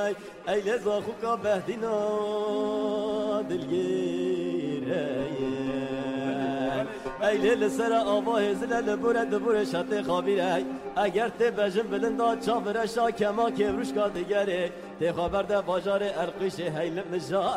ای لذا خوکا بهدینا دلگیره ای لیل سر آواه زلل بوره دبور شط خابیره اگر تی بجم بلندا چاورشا کما که بروش کا دیگره تی خبر ده باجار ارقیش هیلم نجا